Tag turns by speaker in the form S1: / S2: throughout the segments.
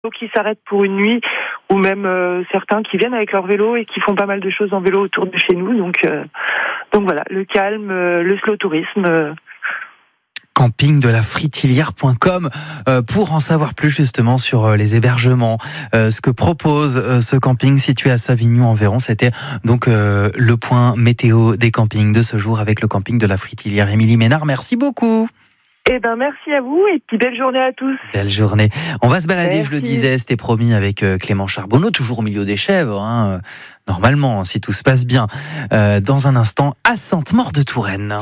S1: qui s'arrêtent pour une nuit, ou même certains qui viennent avec leur vélo et qui font pas mal de choses en vélo autour de chez nous. Donc voilà, le calme, le slow tourisme.
S2: Campingdelafritilière.com pour en savoir plus justement sur les hébergements, ce que propose ce camping situé à Savignon-en-Véron. C'était donc le point météo des campings de ce jour avec le camping de la Fritilière. Émilie Ménard, merci beaucoup.
S1: Eh ben merci à vous et puis belle journée à tous.
S2: Belle journée. On va se balader,
S1: merci.
S2: Je le disais, c'était promis avec Clément Charbonneau, toujours au milieu des chèvres, normalement, si tout se passe bien. Dans un instant, à Sainte-Maure-de-Touraine.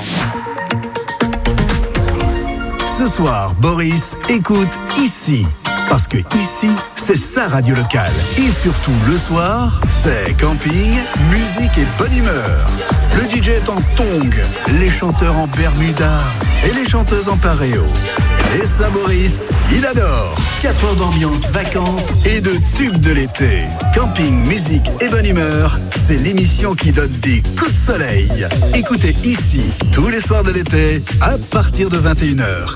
S3: Ce soir, Boris écoute ici. Parce que ici, c'est sa radio locale. Et surtout, le soir, c'est camping, musique et bonne humeur. Le DJ est en tongs, les chanteurs en bermuda et les chanteuses en paréo. Et ça, Boris, il adore. 4 heures d'ambiance, vacances et de tubes de l'été. Camping, musique et bonne humeur, c'est l'émission qui donne des coups de soleil. Écoutez ici, tous les soirs de l'été, à partir de 21h.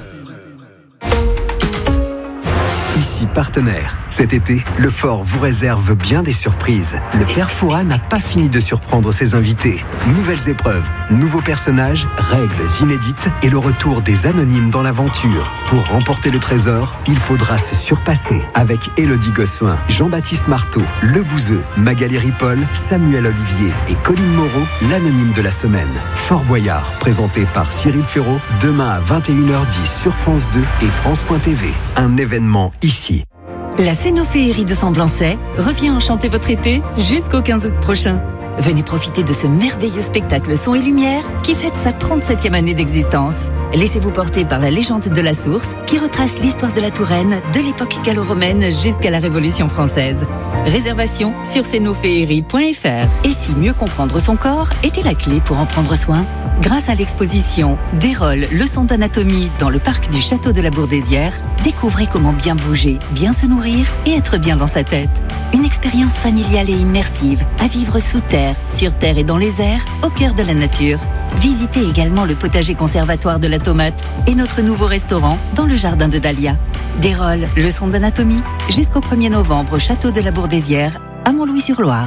S4: Ici partenaire. Cet été, le Fort vous réserve bien des surprises. Le Père Fouras n'a pas fini de surprendre ses invités. Nouvelles épreuves, nouveaux personnages, règles inédites et le retour des anonymes dans l'aventure. Pour remporter le trésor, il faudra se surpasser avec Élodie Gossuin, Jean-Baptiste Marteau, Le Bouzeux, Magali Ripoll, Samuel Olivier et Colline Moreau, l'anonyme de la semaine. Fort Boyard, présenté par Cyril Ferraud, demain à 21h10 sur France 2 et France.tv. Un événement ici.
S5: La Cénophéerie de Semblançay revient enchanter votre été jusqu'au 15 août prochain. Venez profiter de ce merveilleux spectacle son et lumière qui fête sa 37e année d'existence. Laissez-vous porter par la légende de la source qui retrace l'histoire de la Touraine de l'époque gallo-romaine jusqu'à la Révolution française. Réservation sur cénophéerie.fr. Et si mieux comprendre son corps était la clé pour en prendre soin? Grâce à l'exposition Dérolle, leçon d'anatomie dans le parc du Château de la Bourdesière, découvrez comment bien bouger, bien se nourrir et être bien dans sa tête. Une expérience familiale et immersive à vivre sous terre, sur terre et dans les airs, au cœur de la nature. Visitez également le potager conservatoire de la tomate et notre nouveau restaurant dans le jardin de Dahlia. Dérolle, leçon d'anatomie, jusqu'au 1er novembre au Château de la Bourdesière, à Montlouis-sur-Loire.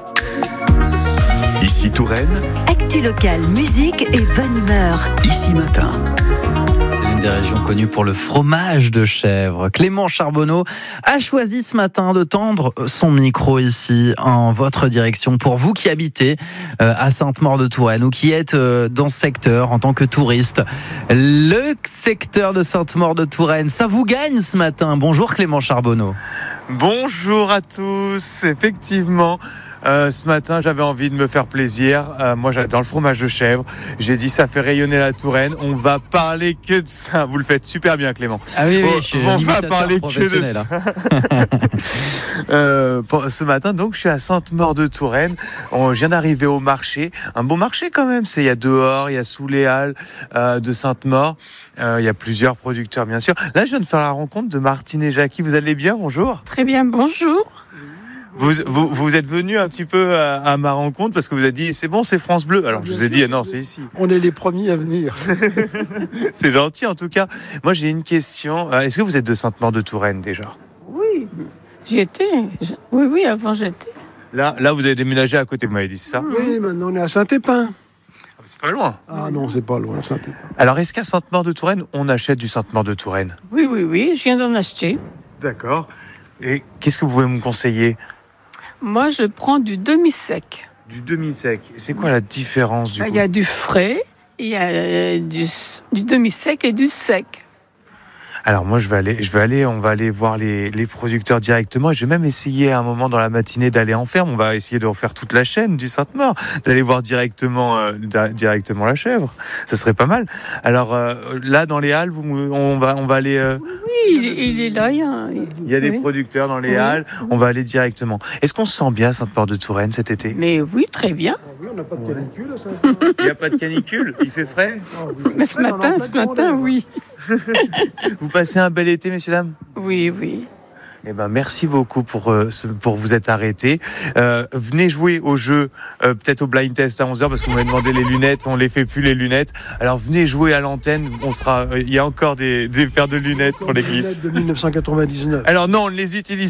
S3: Ici Touraine.
S5: Actu locale, musique et bonne humeur.
S3: Ici matin.
S2: C'est l'une des régions connues pour le fromage de chèvre. Clément Charbonneau a choisi ce matin de tendre son micro ici en votre direction pour vous qui habitez à Sainte-Maure-de-Touraine ou qui êtes dans ce secteur en tant que touriste. Le secteur de Sainte-Maure-de-Touraine, ça vous gagne ce matin. Bonjour Clément Charbonneau.
S6: Bonjour à tous, effectivement. Ce matin, j'avais envie de me faire plaisir. Moi, j'adore le fromage de chèvre. J'ai dit, ça fait rayonner la Touraine. On va parler que de ça. Vous le faites super bien, Clément.
S2: Ah oui, je suis
S6: on va parler que de ça. Ce matin, donc, je suis à Sainte-Maure-de-Touraine. Je viens d'arriver au marché. Un beau marché quand même. Il y a dehors, il y a sous les halles de Sainte-Maure. Il y a plusieurs producteurs, bien sûr. Là, je viens de faire la rencontre de Martine et Jackie. Vous allez bien? Bonjour.
S7: Très bien, bonjour.
S6: Vous êtes venu un petit peu à ma rencontre parce que vous avez dit c'est bon, c'est France Bleu. Alors je vous ai dit non, c'est ici.
S7: On est les premiers à venir.
S6: C'est gentil en tout cas. Moi j'ai une question. Est-ce que vous êtes de Sainte-Maure-de-Touraine déjà?
S7: Oui, j'y étais. Oui, avant j'étais.
S6: Là vous avez déménagé à côté, vous m'avez dit, c'est ça?
S7: Oui, maintenant on est à Saint-Épin.
S6: C'est pas loin.
S7: Ah non, c'est pas loin, Saint-Épin.
S6: Alors est-ce qu'à Sainte-Maure-de-Touraine, on achète du Sainte-Maure-de-Touraine?
S7: Oui, je viens d'en acheter.
S6: D'accord. Et qu'est-ce que vous pouvez me conseiller?
S7: Moi, je prends du demi-sec.
S6: Du demi-sec. C'est quoi la différence du coup?
S7: Il y a du frais, il y a du demi-sec et du sec.
S6: Alors moi on va aller voir les producteurs directement et je vais même essayer à un moment dans la matinée d'aller en ferme. On va essayer de refaire toute la chaîne du Sainte-Maure, d'aller voir directement la chèvre. Ça serait pas mal. Alors là dans les halles, on va aller.
S7: Oui, il est là.
S6: Il y a des producteurs dans les halles. On va aller directement. Est-ce qu'on se sent bien à Sainte-Maure-de-Touraine cet été?
S7: Mais oui, très bien.
S8: Oui, on n'a pas de canicule.
S6: Il n'y a pas de canicule. Il fait frais.
S7: Mais ce matin, oui.
S6: Vous passez un bel été, messieurs dames?
S7: Oui.
S6: Eh ben, merci beaucoup pour vous être arrêté. Venez jouer au jeu, peut-être au blind test à 11h, parce qu'on m'a demandé les lunettes, on les fait plus les lunettes. Alors venez jouer à l'antenne, il y a encore des paires de lunettes pour l'éclipse.
S8: De 1999.
S6: Alors non, on ne les utilise